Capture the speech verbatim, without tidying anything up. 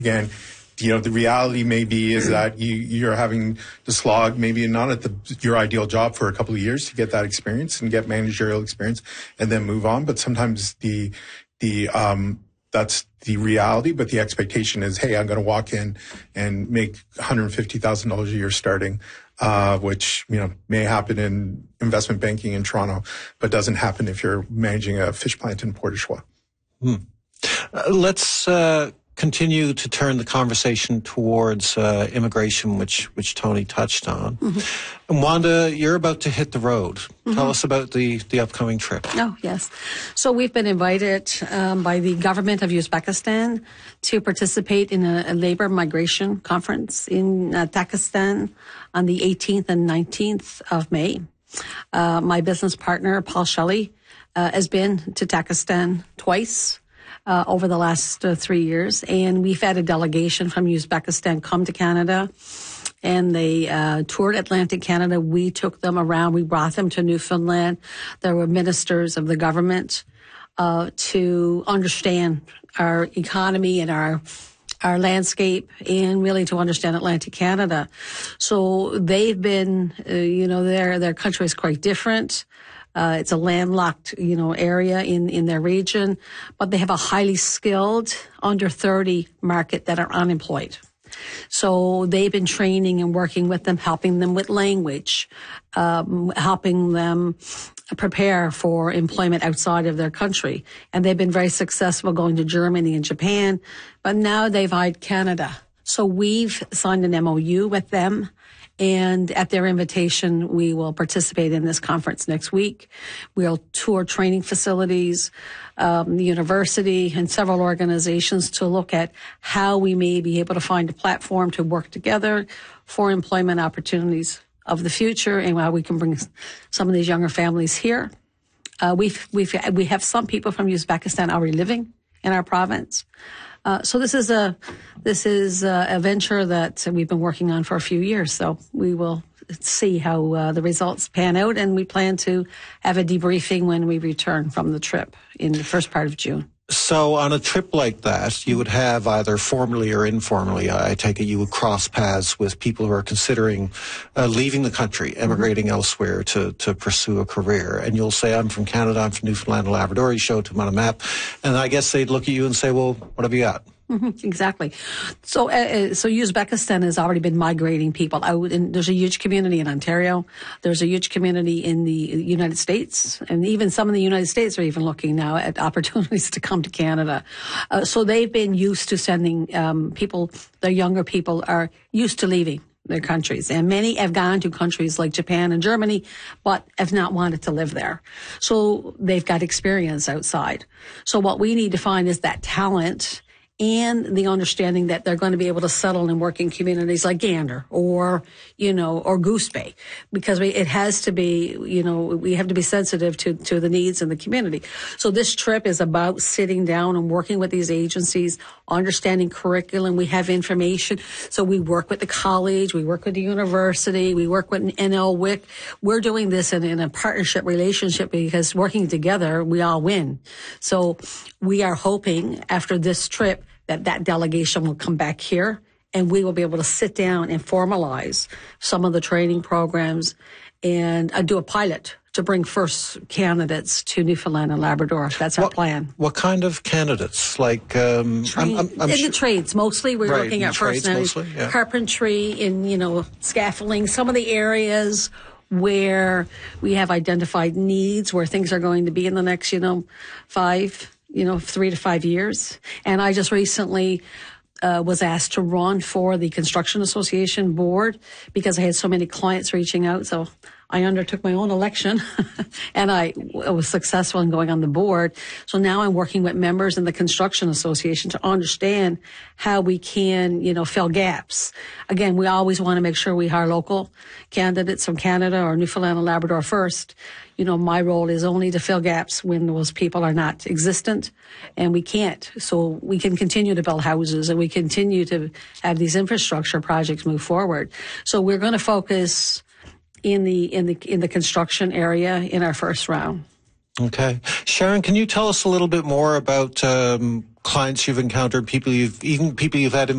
Again, you know, the reality may be is that you, you're having to slog maybe not at the, your ideal job for a couple of years to get that experience and get managerial experience and then move on. But sometimes the, the, um, that's the reality, but the expectation is, hey, I'm going to walk in and make one hundred fifty thousand dollars a year starting, uh, which, you know, may happen in investment banking in Toronto, but doesn't happen if you're managing a fish plant in Port au Choix. Hmm. Uh, let's, uh, continue to turn the conversation towards uh, immigration, which which Tony touched on. Mm-hmm. And Wanda, you're about to hit the road. Mm-hmm. Tell us about the, the upcoming trip. Oh, yes. So we've been invited um, by the government of Uzbekistan to participate in a, a labor migration conference in uh, Takistan on the eighteenth and nineteenth of May. Uh, my business partner, Paul Shelley, uh, has been to Takistan twice. Uh, over the last uh, three years. And we've had a delegation from Uzbekistan come to Canada, and they uh, toured Atlantic Canada. We took them around. We brought them to Newfoundland. There were ministers of the government uh, to understand our economy and our our landscape, and really to understand Atlantic Canada. So they've been, uh, you know, their their country is quite different. Uh, it's a landlocked, you know, area in, in their region, but they have a highly skilled under thirty market that are unemployed. So they've been training and working with them, helping them with language, um, helping them prepare for employment outside of their country. And they've been very successful going to Germany and Japan, but now they've eyed Canada. So we've signed an M O U with them. And at their invitation, we will participate in this conference next week. We'll tour training facilities, um, the university, and several organizations to look at how we may be able to find a platform to work together for employment opportunities of the future, and how we can bring some of these younger families here. Uh, we've, we've, we have some people from Uzbekistan already living in our province. Uh, so this is a this is a, a venture that we've been working on for a few years. So we will see how uh, the results pan out, and we plan to have a debriefing when we return from the trip in the first part of June. So on a trip like that, you would have either formally or informally, I take it, you would cross paths with people who are considering uh, leaving the country, emigrating mm-hmm. elsewhere to, to pursue a career. And you'll say, I'm from Canada, I'm from Newfoundland and Labrador. You show it to them on a map. And I guess they'd look at you and say, well, what have you got? Mm-hmm, exactly. So, uh, so Uzbekistan has already been migrating people out, and there's a huge community in Ontario. There's a huge community in the United States, and even some in the United States are even looking now at opportunities to come to Canada. Uh, so they've been used to sending um, people. The younger people are used to leaving their countries, and many have gone to countries like Japan and Germany, but have not wanted to live there. So they've got experience outside. So what we need to find is that talent and the understanding that they're going to be able to settle in working communities like Gander or, you know, or Goose Bay, because we, it has to be, you know, we have to be sensitive to, to the needs in the community. So this trip is about sitting down and working with these agencies, understanding curriculum. We have information. So we work with the college, we work with the university, we work with N L W I C. We're doing this in, in a partnership relationship, because working together, we all win. So we are hoping after this trip that that delegation will come back here, and we will be able to sit down and formalize some of the training programs and uh, do a pilot to bring first candidates to Newfoundland and Labrador. That's our what, plan. What kind of candidates? Like um, Trade, I'm, I'm, I'm in sh- the trades mostly. We're right, looking at first mostly, yeah. carpentry, in you know scaffolding. Some of the areas where we have identified needs, where things are going to be in the next you know five. you know, three to five years. And I just recently uh, was asked to run for the Construction Association board because I had so many clients reaching out. So I undertook my own election and I was successful in going on the board. So now I'm working with members in the Construction Association to understand how we can, you know, fill gaps. Again, we always want to make sure we hire local candidates from Canada or Newfoundland and Labrador first. You know, my role is only to fill gaps when those people are not existent, and we can't. So we can continue to build houses and we continue to have these infrastructure projects move forward. So we're going to focus in the in the in the construction area in our first round. Okay, Sharon, can you tell us a little bit more about um, clients you've encountered, people you've even people you've had